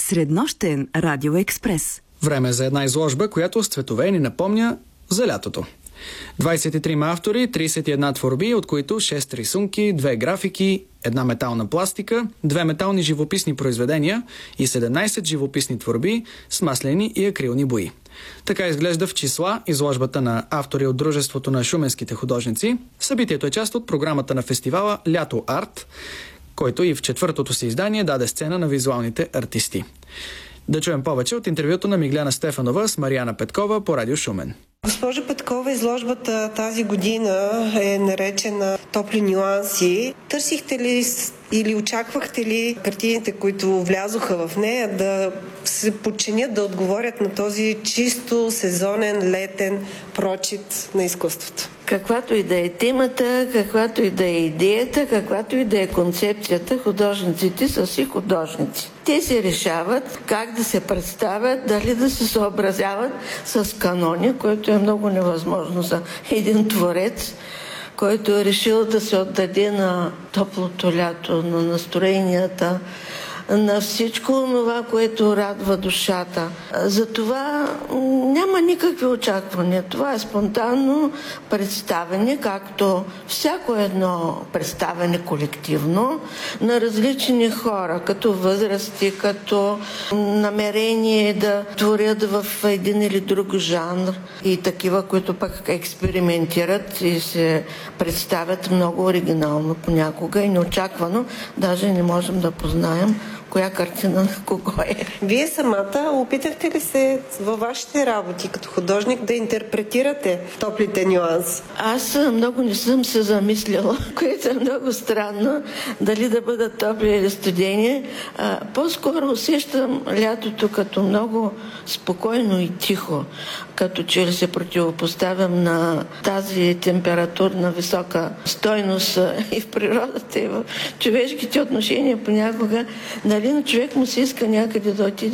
Среднощен радиоекспрес. Време за една изложба, която с цветове ни напомня за лятото. 23 автори, 31 творби, от които 6 рисунки, 2 графики, 1 метална пластика, 2 метални живописни произведения и 17 живописни творби с маслени и акрилни бои. Така изглежда в числа изложбата на автори от Дружеството на шуменските художници. Събитието е част от програмата на фестивала Лято Арт, който и в 4-тото си издание даде сцена на визуалните артисти. Да чуем повече от интервюто на Миглена Стефанова с Мариана Петкова по Радио Шумен. Госпожо Петкова, изложбата тази година е наречена "Топли нюанси". Търсихте ли или очаквахте ли картините, които влязоха в нея, да се подчинят, да отговорят на този чисто сезонен, летен прочит на изкуството? Каквато и да е темата, каквато и да е идеята, каквато и да е концепцията, художниците са си художници. Те се решават как да се представят, дали да се съобразяват с канони, което е много невъзможно за един творец, който е решил да се отдаде на топлото лято, на настроенията, на всичко това, което радва душата. Затова няма никакви очаквания. Това е спонтанно представяне, както всяко едно представяне колективно на различни хора, като възрасти, като намерение да творят в един или друг жанр и такива, които пък експериментират и се представят много оригинално понякога и неочаквано. Даже не можем да познаем коя картина на кого е. Вие самата опитахте ли се във вашите работи като художник да интерпретирате топлите нюанси? Аз много не съм се замислила, което е много странно, дали да бъдат топли или студени. По-скоро усещам лятото като много спокойно и тихо, като че ли се противопоставям на тази температурна висока стойност и в природата, и в човешките отношения понякога. Нали на човек му се иска някъде да отиде